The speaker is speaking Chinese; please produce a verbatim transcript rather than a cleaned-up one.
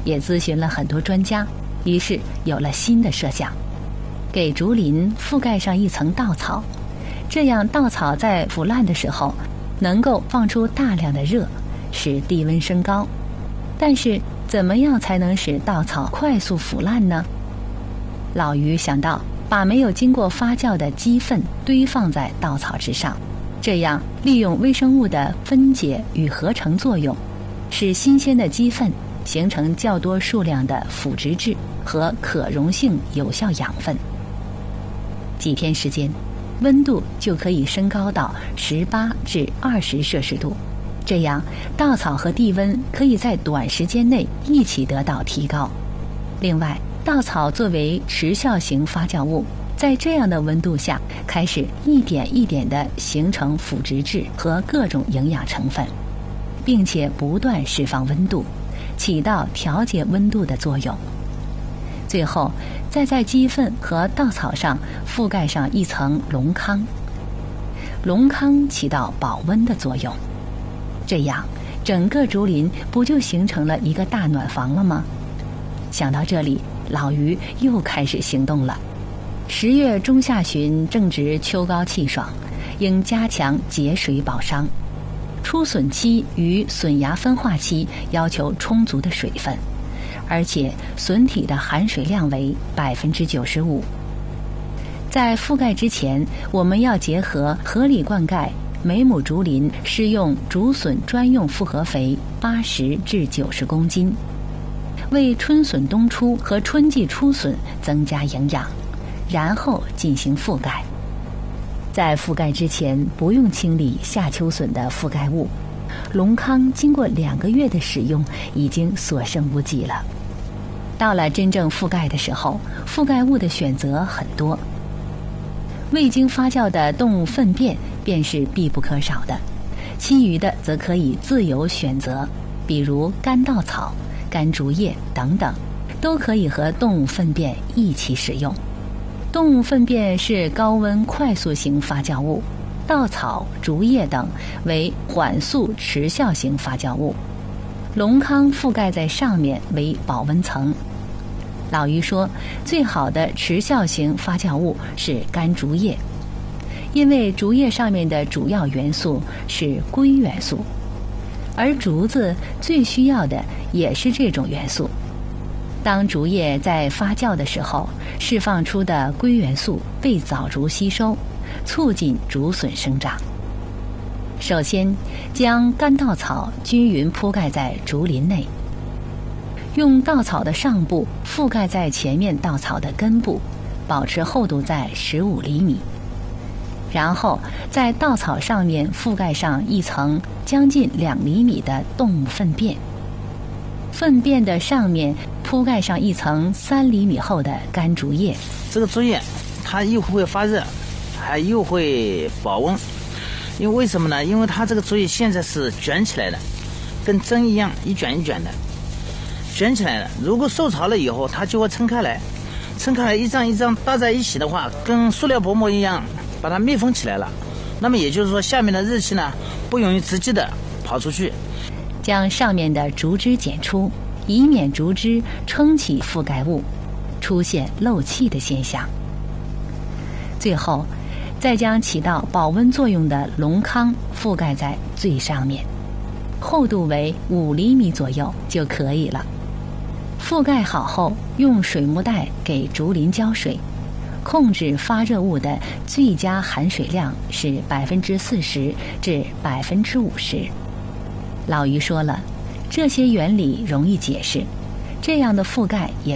也咨询了很多专家，于是有了新的设想，给竹林覆盖上一层稻草，这样稻草在腐烂的时候能够放出大量的热，使地温升高。但是怎么样才能使稻草快速腐烂呢？老于想到把没有经过发酵的鸡粪堆放在稻草之上，这样利用微生物的分解与合成作用，使新鲜的鸡粪形成较多数量的腐殖质和可溶性有效养分。几天时间，温度就可以升高到十八至二十摄氏度，这样稻草和地温可以在短时间内一起得到提高。另外，稻草作为持效型发酵物，在这样的温度下开始一点一点地形成腐殖质和各种营养成分，并且不断释放温度，起到调节温度的作用。最后再在鸡粪和稻草上覆盖上一层龙糠，龙糠起到保温的作用，这样整个竹林不就形成了一个大暖房了吗？想到这里，老于又开始行动了。十月中下旬正值秋高气爽，应加强节水保墒。初笋期与笋芽分化期要求充足的水分，而且笋体的含水量为百分之九十五。在覆盖之前，我们要结合合理灌溉，每亩竹林施用竹笋专用复合肥八十至九十公斤，为春笋冬出和春季初笋增加营养，然后进行覆盖。在覆盖之前不用清理夏秋笋的覆盖物，龙糠经过两个月的使用已经所剩无几了。到了真正覆盖的时候，覆盖物的选择很多，未经发酵的动物粪便便是必不可少的，其余的则可以自由选择，比如干稻草、干竹叶等等，都可以和动物粪便一起使用。动物粪便是高温快速型发酵物，稻草、竹叶等为缓速持效型发酵物，龙糠覆盖在上面为保温层。老于说，最好的持效型发酵物是干竹叶，因为竹叶上面的主要元素是硅元素，而竹子最需要的也是这种元素。当竹叶在发酵的时候，释放出的硅元素被枣竹吸收，促进竹笋生长。首先，将干稻草均匀铺盖在竹林内，用稻草的上部覆盖在前面稻草的根部，保持厚度在十五厘米。然后在稻草上面覆盖上一层将近两厘米的动物粪便，粪便的上面铺盖上一层三厘米厚的干竹叶。 这个竹叶它又会发热，还又会保温。因为为什么呢？因为它这个竹叶现在是卷起来的，跟针一样一卷一卷的，卷起来了。如果受潮了以后，它就会撑开来，撑开来一张一张搭在一起的话，跟塑料薄膜一样，把它密封起来了。那么也就是说，下面的热气呢不容易直接的跑出去。 将上面的竹枝剪出，以免竹枝撑起覆盖物，出现漏气的现象。最后再将起到保温作用的龙糠覆盖在最上面，厚度为五厘米左右就可以了。覆盖好后，用水幕袋给竹林浇水，控制发热物的最佳含水量是百分之四十至百分之五十。老于说了，这些原理容易解释，这样的覆盖也